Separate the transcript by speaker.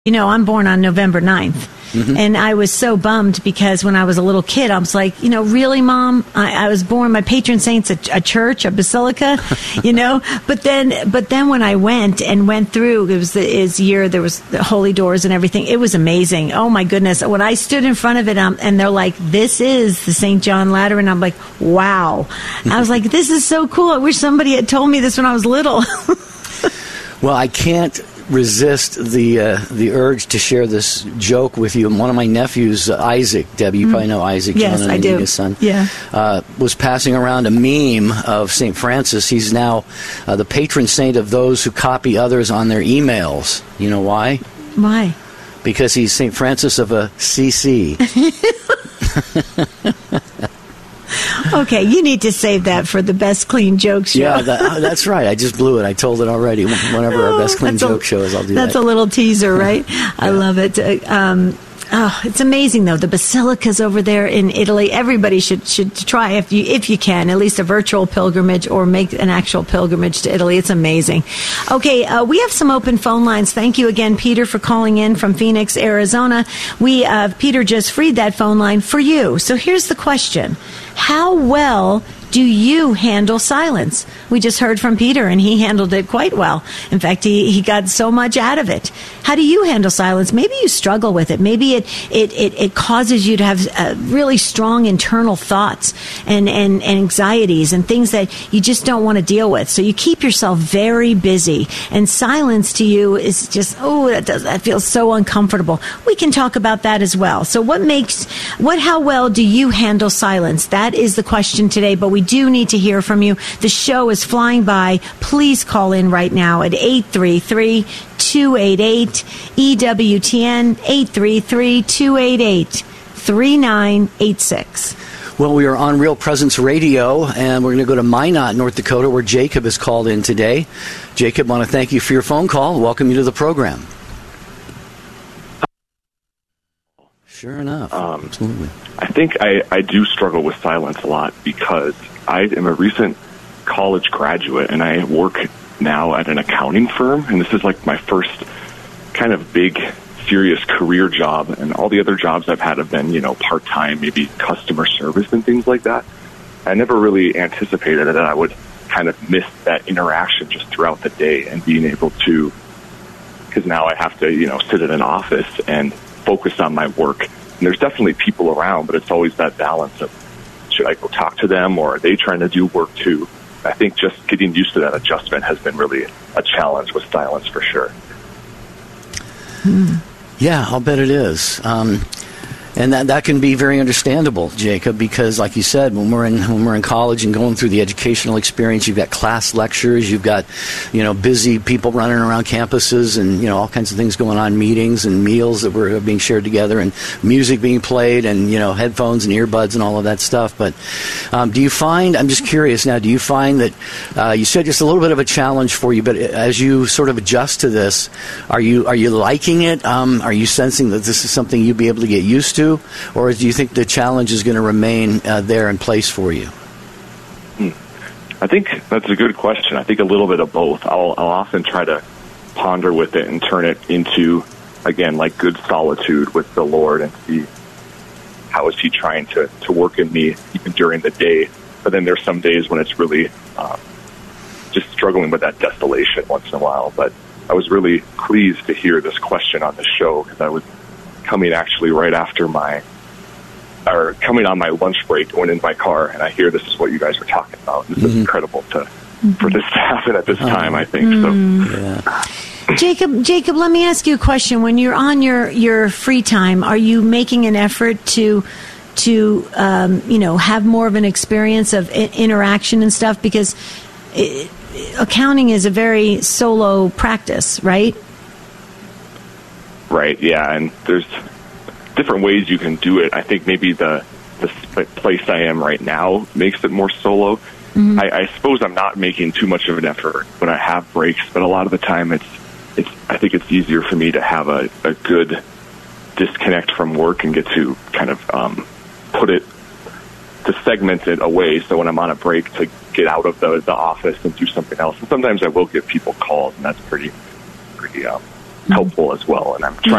Speaker 1: You know, I'm born on November 9th. Mm-hmm. And I was so bummed because when I was a little kid, I was like, you know, really, Mom? I was born, my patron saint's a church, a basilica, you know? But then when I went through, it was his year, there was the holy doors and everything. It was amazing. Oh, my goodness. When I stood in front of it, and they're like, this is the St. John Ladder. And I'm like, wow. I was like, this is so cool. I wish somebody had told me this when I was little.
Speaker 2: Well, I can't resist the urge to share this joke with you. One of my nephews, Isaac, Debbie, you probably know Isaac.
Speaker 1: Yes,
Speaker 2: John
Speaker 1: I do.
Speaker 2: His son.
Speaker 1: Yeah.
Speaker 2: Was passing around a meme of St. Francis. He's now the patron saint of those who copy others on their emails. You know why?
Speaker 1: Why?
Speaker 2: Because he's St. Francis of a CC.
Speaker 1: Okay, you need to save that for the Best Clean Joke Show.
Speaker 2: Yeah, that's right. I just blew it. I told it already. Whenever our Best Clean Joke Show is, I'll do that.
Speaker 1: That's a little teaser, right? Yeah. I love it. It's amazing, though. The basilicas over there in Italy. Everybody should try, if you can, at least a virtual pilgrimage or make an actual pilgrimage to Italy. It's amazing. Okay, we have some open phone lines. Thank you again, Peter, for calling in from Phoenix, Arizona. Peter just freed that phone line for you. So here's the question. How well do you handle silence? We just heard from Peter, and he handled it quite well. In fact, he got so much out of it. How do you handle silence? Maybe you struggle with it. Maybe it causes you to have really strong internal thoughts and anxieties and things that you just don't want to deal with. So you keep yourself very busy. And silence to you is just, that feels so uncomfortable. We can talk about that as well. So how well do you handle silence? That is the question today, but we do need to hear from you. The show is flying by. Please call in right now at 833-288-EWTN, 833-288-3986.
Speaker 2: Well, we are on Real Presence Radio, and we're going to go to Minot, North Dakota, where Jacob has called in today. Jacob, I want to thank you for your phone call. Welcome you to the program. Sure enough. Absolutely.
Speaker 3: I think I do struggle with silence a lot because I am a recent college graduate and I work now at an accounting firm, and this is like my first kind of big, serious career job, and all the other jobs I've had have been, part-time, maybe customer service and things like that. I never really anticipated that I would kind of miss that interaction just throughout the day and being able to, because now I have to, sit in an office and focus on my work. And there's definitely people around, but it's always that balance of, should I go talk to them, or are they trying to do work too? I think just getting used to that adjustment has been really a challenge with silence for sure.
Speaker 2: Yeah, I'll bet it is. And that can be very understandable, Jacob, because like you said, when we're in college and going through the educational experience, you've got class lectures, you've got, busy people running around campuses and, all kinds of things going on, meetings and meals that were being shared together and music being played and, headphones and earbuds and all of that stuff. But do you find, I'm just curious now, do you find that you said just a little bit of a challenge for you, but as you sort of adjust to this, are you liking it? Are you sensing that this is something you'd be able to get used to? Or do you think the challenge is going to remain there in place for you?
Speaker 3: I think that's a good question. I think a little bit of both. I'll often try to ponder with it and turn it into, again, like good solitude with the Lord and see how is He trying to work in me even during the day. But then there's some days when it's really just struggling with that desolation once in a while. But I was really pleased to hear this question on the show because I was coming actually right after coming on my lunch break, going in my car, and I hear this is what you guys were talking about. This is incredible for this to happen at this time, I think. So. Yeah.
Speaker 1: Jacob, let me ask you a question. When you're on your free time, are you making an effort to have more of an experience of interaction and stuff? Because accounting is a very solo practice, right?
Speaker 3: Right, yeah, and there's different ways you can do it. I think maybe the place I am right now makes it more solo. Mm-hmm. I suppose I'm not making too much of an effort when I have breaks, but a lot of the time I think it's easier for me to have a good disconnect from work and get to kind of to segment it away. So when I'm on a break, to get out of the office and do something else. And sometimes I will give people calls, and that's pretty helpful as well. And I'm trying